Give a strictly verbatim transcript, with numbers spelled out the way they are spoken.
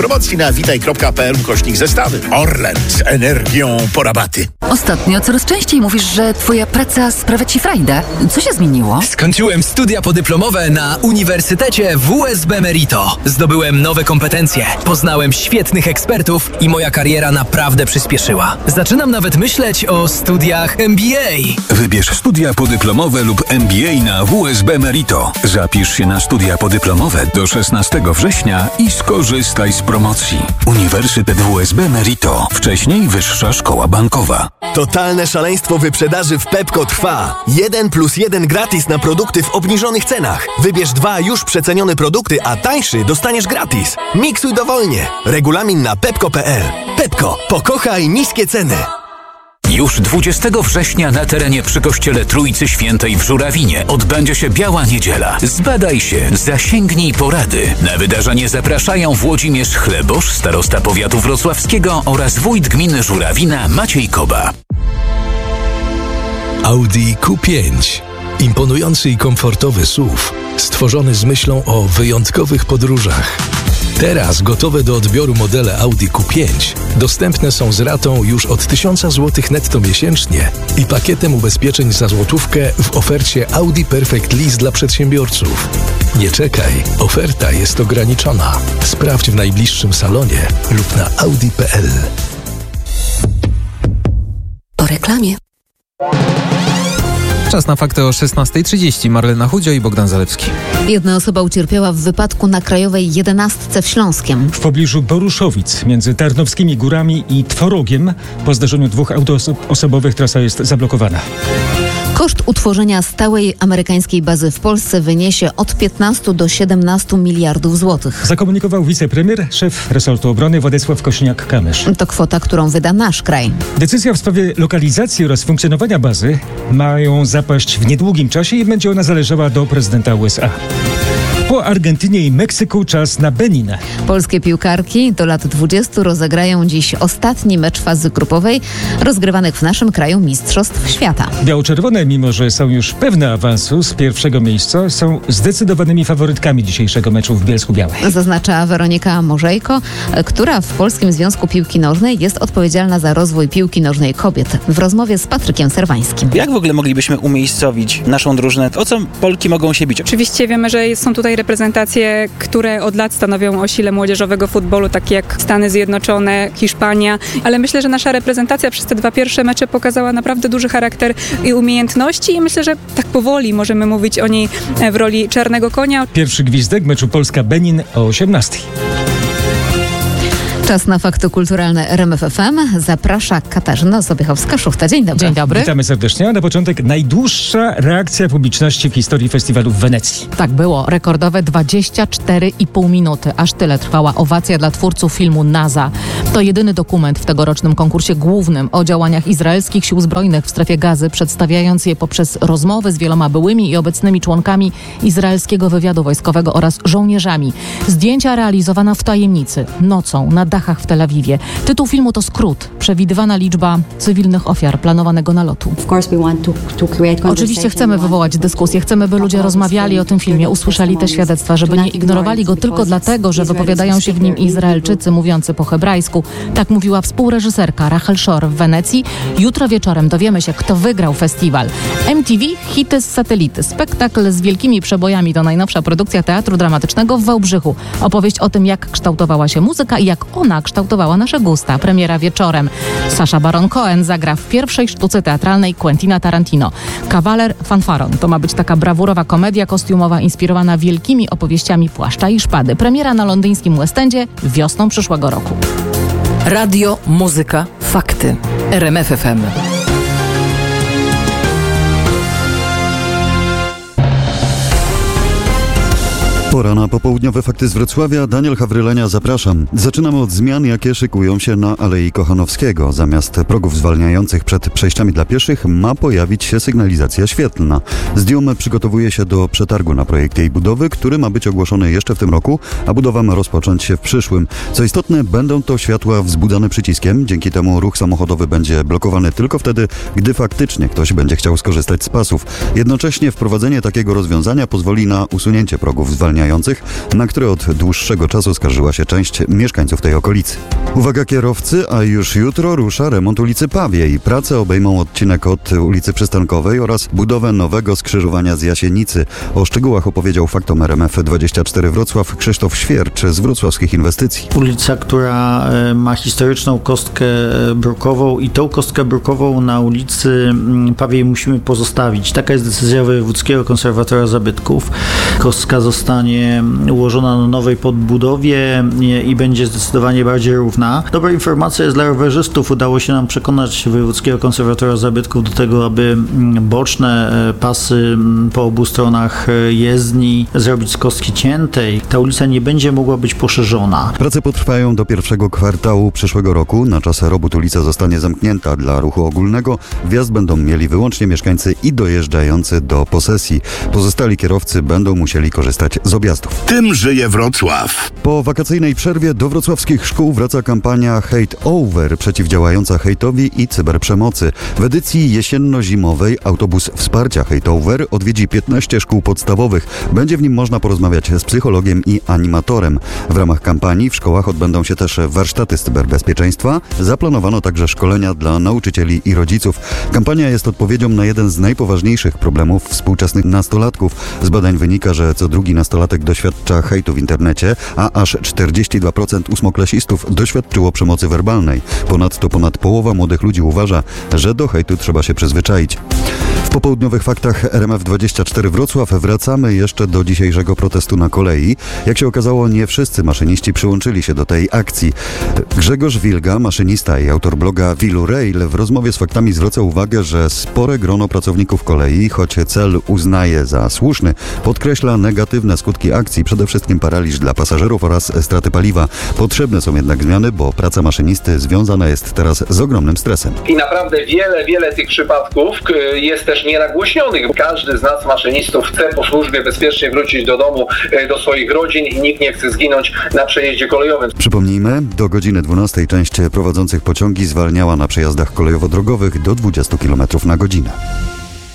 Promocji na witaj kropka p l ukośnik zestawy. Orlen z energią po rabaty. Ostatnio coraz częściej mówisz, że twoja praca sprawia ci frajdę. Co się zmieniło? Skończyłem studia podyplomowe na Uniwersytecie W S B Merito. Zdobyłem nowe kompetencje, poznałem świetnych ekspertów i moja kariera naprawdę przyspieszyła. Zaczynam nawet myśleć o studiach M B A. Wybierz studia podyplomowe lub M B A na W S B Merito. Zapisz się na studia podyplomowe do szesnastego września i skorzystaj z promocji. Uniwersytet W S B Merito. Wcześniej Wyższa Szkoła Bankowa. Totalne szaleństwo wyprzedaży w Pepco trwa. Jeden plus jeden gratis na produkty w obniżonych cenach. Wybierz dwa już przecenione produkty, a tańszy dostaniesz gratis. Miksuj dowolnie. Regulamin na pepco kropka p l. Pepco. Pokochaj niskie ceny. Już dwudziestego września na terenie przy kościele Trójcy Świętej w Żurawinie odbędzie się Biała Niedziela. Zbadaj się, zasięgnij porady. Na wydarzenie zapraszają Włodzimierz Chlebosz, starosta powiatu wrocławskiego oraz wójt gminy Żurawina Maciej Koba. Audi Q pięć. Imponujący i komfortowy S U V, stworzony z myślą o wyjątkowych podróżach. Teraz gotowe do odbioru modele Audi Q pięć dostępne są z ratą już od tysiąc złotych netto miesięcznie i pakietem ubezpieczeń za złotówkę w ofercie Audi Perfect Lease dla przedsiębiorców. Nie czekaj, oferta jest ograniczona. Sprawdź w najbliższym salonie lub na audi kropka p l. Po reklamie. Czas na fakty o szesnasta trzydzieści. Marlena Chudzio i Bogdan Zalewski. Jedna osoba ucierpiała w wypadku na Krajowej jedenastce w Śląskiem. W pobliżu Boruszowic, między Tarnowskimi Górami i Tworogiem, po zdarzeniu dwóch aut osobowych trasa jest zablokowana. Koszt utworzenia stałej amerykańskiej bazy w Polsce wyniesie od piętnastu do siedemnastu miliardów złotych. Zakomunikował wicepremier, szef resortu obrony Władysław Kośniak-Kamysz. To kwota, którą wyda nasz kraj. Decyzja w sprawie lokalizacji oraz funkcjonowania bazy mają zapaść w niedługim czasie i będzie ona zależała do prezydenta U S A. Po Argentynie i Meksyku czas na Benin. Polskie piłkarki do lat dwudziestu rozegrają dziś ostatni mecz fazy grupowej rozgrywanych w naszym kraju Mistrzostw Świata. Biało-czerwone, mimo że są już pewne awansu z pierwszego miejsca, są zdecydowanymi faworytkami dzisiejszego meczu w Bielsku-Białej. Zaznacza Weronika Morzejko, która w Polskim Związku Piłki Nożnej jest odpowiedzialna za rozwój piłki nożnej kobiet. W rozmowie z Patrykiem Serwańskim. Jak w ogóle moglibyśmy umiejscowić naszą drużynę? O co Polki mogą się bić? Oczywiście wiemy, że są tutaj reprezentacje, które od lat stanowią o sile młodzieżowego futbolu, takie jak Stany Zjednoczone, Hiszpania, ale myślę, że nasza reprezentacja przez te dwa pierwsze mecze pokazała naprawdę duży charakter i umiejętności i myślę, że tak powoli możemy mówić o niej w roli czarnego konia. Pierwszy gwizdek meczu Polska-Benin o osiemnastej. Czas na fakty kulturalne R M F F M. Zaprasza Katarzyna Sobiechowska-Szuchta. Dzień dobry. Dzień dobry. Witamy serdecznie. A na początek najdłuższa reakcja publiczności w historii festiwalu w Wenecji. Tak było. Rekordowe dwadzieścia cztery i pół minuty. Aż tyle trwała owacja dla twórców filmu NASA. To jedyny dokument w tegorocznym konkursie głównym o działaniach izraelskich sił zbrojnych w strefie Gazy, przedstawiając je poprzez rozmowy z wieloma byłymi i obecnymi członkami izraelskiego wywiadu wojskowego oraz żołnierzami. Zdjęcia realizowane w tajemnicy, nocą, na dachach w Tel Awiwie. Tytuł filmu to skrót. Przewidywana liczba cywilnych ofiar planowanego nalotu. Oczywiście chcemy wywołać dyskusję. Chcemy, by ludzie rozmawiali o tym filmie, usłyszeli te świadectwa, żeby nie ignorowali go tylko dlatego, że wypowiadają się w nim Izraelczycy mówiący po hebrajsku. Tak mówiła współreżyserka Rachel Shor w Wenecji. Jutro wieczorem dowiemy się, kto wygrał festiwal. M T V Hity z satelity. Spektakl z wielkimi przebojami to najnowsza produkcja teatru dramatycznego w Wałbrzychu. Opowieść o tym, jak kształtowała się muzyka i jak ona kształtowała nasze gusta. Premiera wieczorem. Sacha Baron Cohen zagra w pierwszej sztuce teatralnej Quentina Tarantino. Kawaler Fanfaron. To ma być taka brawurowa komedia kostiumowa inspirowana wielkimi opowieściami Płaszcza i Szpady. Premiera na londyńskim West Endzie wiosną przyszłego roku. Radio, muzyka, fakty. R M F F M. Pora na popołudniowe fakty z Wrocławia. Daniel Hawrylenia, zapraszam. Zaczynamy od zmian, jakie szykują się na Alei Kochanowskiego. Zamiast progów zwalniających przed przejściami dla pieszych ma pojawić się sygnalizacja świetlna. Zdium przygotowuje się do przetargu na projekt jej budowy, który ma być ogłoszony jeszcze w tym roku, a budowa ma rozpocząć się w przyszłym. Co istotne, będą to światła wzbudzane przyciskiem. Dzięki temu ruch samochodowy będzie blokowany tylko wtedy, gdy faktycznie ktoś będzie chciał skorzystać z pasów. Jednocześnie wprowadzenie takiego rozwiązania pozwoli na usunięcie progów zwalniających zwalniających, na które od dłuższego czasu skarżyła się część mieszkańców tej okolicy. Uwaga kierowcy, a już jutro rusza remont ulicy Pawiej. Prace obejmą odcinek od ulicy Przystankowej oraz budowę nowego skrzyżowania z Jasienicy. O szczegółach opowiedział Faktom R M F dwadzieścia cztery Wrocław Krzysztof Świercz z Wrocławskich Inwestycji. Ulica, która ma historyczną kostkę brukową i tą kostkę brukową na ulicy Pawiej musimy pozostawić. Taka jest decyzja Wojewódzkiego Konserwatora Zabytków. Kostka zostanie ułożona na nowej podbudowie i będzie zdecydowanie bardziej równa. Dobra informacja jest dla rowerzystów. Udało się nam przekonać Wojewódzkiego Konserwatora Zabytków do tego, aby boczne pasy po obu stronach jezdni zrobić z kostki ciętej. Ta ulica nie będzie mogła być poszerzona. Prace potrwają do pierwszego kwartału przyszłego roku. Na czas robót ulica zostanie zamknięta dla ruchu ogólnego. Wjazd będą mieli wyłącznie mieszkańcy i dojeżdżający do posesji. Pozostali kierowcy będą musieli korzystać z objazdów. Tym żyje Wrocław. Po wakacyjnej przerwie do wrocławskich szkół wraca kampania Hate Over, przeciwdziałająca hejtowi i cyberprzemocy. W edycji jesienno-zimowej autobus wsparcia Hate Over odwiedzi piętnaście szkół podstawowych. Będzie w nim można porozmawiać z psychologiem i animatorem. W ramach kampanii w szkołach odbędą się też warsztaty z cyberbezpieczeństwa. Zaplanowano także szkolenia dla nauczycieli i rodziców. Kampania jest odpowiedzią na jeden z najpoważniejszych problemów współczesnych nastolatków. Z badań wynika, że co drugi nastolatek doświadcza hejtu w internecie, a aż czterdzieści dwa procent ósmoklasistów doświadczyło przemocy werbalnej. Ponadto ponad połowa młodych ludzi uważa, że do hejtu trzeba się przyzwyczaić. W popołudniowych faktach R M F dwadzieścia cztery Wrocław wracamy jeszcze do dzisiejszego protestu na kolei. Jak się okazało, nie wszyscy maszyniści przyłączyli się do tej akcji. Grzegorz Wilga, maszynista i autor bloga Wilu Rail, w rozmowie z faktami zwraca uwagę, że spore grono pracowników kolei, choć cel uznaje za słuszny, podkreśla negatywne skutki akcji, przede wszystkim paraliż dla pasażerów oraz straty paliwa. Potrzebne są jednak zmiany, bo praca maszynisty związana jest teraz z ogromnym stresem. I naprawdę wiele, wiele tych przypadków jest też nienagłośnionych. Każdy z nas, maszynistów, chce po służbie bezpiecznie wrócić do domu, do swoich rodzin i nikt nie chce zginąć na przejeździe kolejowym. Przypomnijmy, do godziny dwunastej część prowadzących pociągi zwalniała na przejazdach kolejowo-drogowych do dwudziestu kilometrów na godzinę.